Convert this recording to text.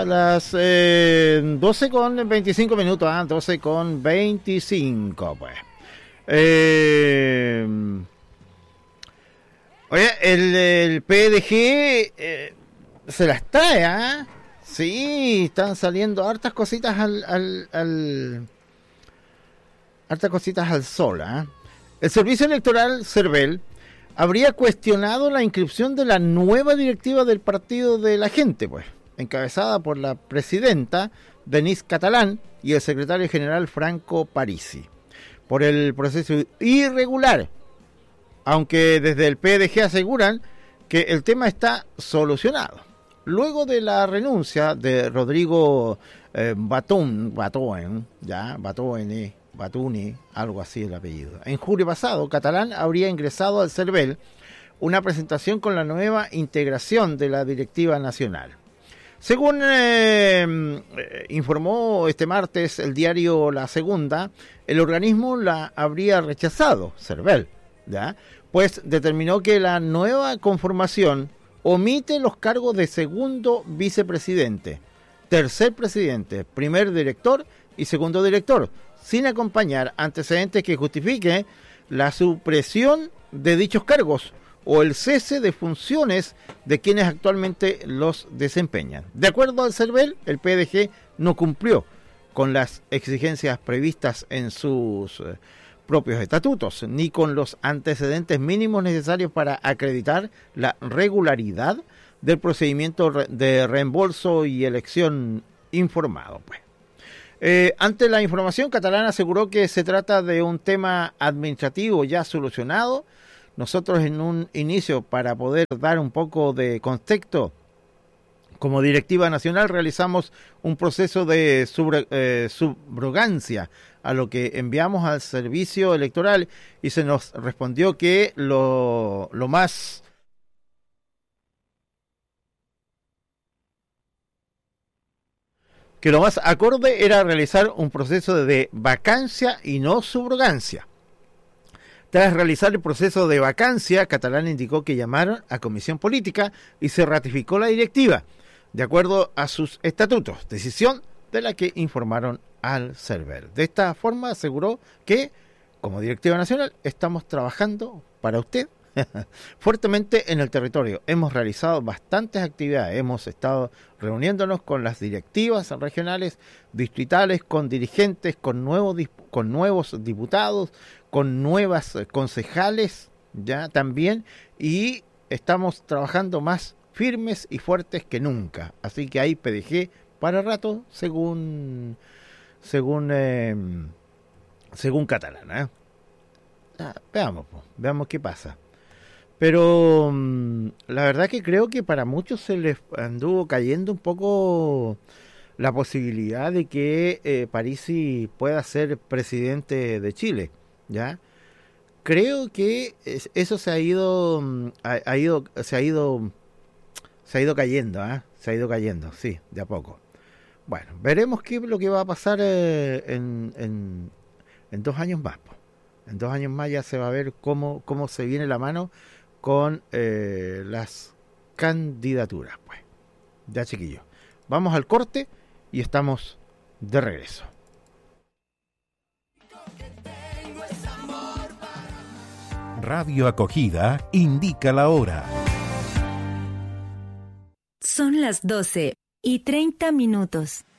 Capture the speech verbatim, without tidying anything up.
ya las eh, doce con veinticinco minutos, ¿ah? doce con veinticinco, pues. Eh, oye, el, el P D G eh, se las trae, ¿ah? Sí, están saliendo hartas cositas al, al, al hartas cositas al sol, ¿ah? El Servicio Electoral CERVEL habría cuestionado la inscripción de la nueva directiva del Partido de la Gente, pues, encabezada por la presidenta Denise Catalán y el secretario general Franco Parisi, por el proceso irregular, aunque desde el P D G aseguran que el tema está solucionado. Luego de la renuncia de Rodrigo eh, Batón, Batoen, ya, Batoen, Batuni, algo así el apellido. En julio pasado, Catalán habría ingresado al CERVEL una presentación con la nueva integración de la directiva nacional. Según eh, informó este martes el diario La Segunda, el organismo la habría rechazado, CERVEL, ¿ya? Pues determinó que la nueva conformación omite los cargos de segundo vicepresidente, tercer presidente, primer director y segundo director, sin acompañar antecedentes que justifiquen la supresión de dichos cargos o el cese de funciones de quienes actualmente los desempeñan. De acuerdo al CERVEL, el P D G no cumplió con las exigencias previstas en sus eh, propios estatutos, ni con los antecedentes mínimos necesarios para acreditar la regularidad del procedimiento de reembolso y elección informado, pues. Eh, ante la información, Catalán aseguró que se trata de un tema administrativo ya solucionado. Nosotros en un inicio, para poder dar un poco de contexto, como directiva nacional realizamos un proceso de sub, eh, subrogancia a lo que enviamos al servicio electoral y se nos respondió que lo, lo más... que lo más acorde era realizar un proceso de vacancia y no subrogancia. Tras realizar el proceso de vacancia, Catalán indicó que llamaron a comisión política y se ratificó la directiva, de acuerdo a sus estatutos, decisión de la que informaron al CERVEL. De esta forma aseguró que, como directiva nacional, estamos trabajando para usted fuertemente en el territorio. Hemos realizado bastantes actividades, hemos estado reuniéndonos con las directivas regionales, distritales, con dirigentes, con nuevos, con nuevos diputados, con nuevas concejales, ya también, y estamos trabajando más firmes y fuertes que nunca. Así que hay P D G para rato, según según eh, según Catalán, ¿eh? Ah, veamos, veamos qué pasa. Pero um, la verdad que creo que para muchos se les anduvo cayendo un poco la posibilidad de que eh, Parisi pueda ser presidente de Chile, ¿ya? Creo que eso se ha ido, ha, ha ido, se ha ido, se ha ido cayendo, ¿eh? Se ha ido cayendo, sí, de a poco. Bueno, veremos qué es lo que va a pasar eh, en, en, en dos años más. Po. En dos años más ya se va a ver cómo, cómo se viene la mano con eh, las candidaturas, pues. Ya, chiquillos. Vamos al corte y estamos de regreso. Radio Acogida indica la hora. Son las doce y treinta minutos.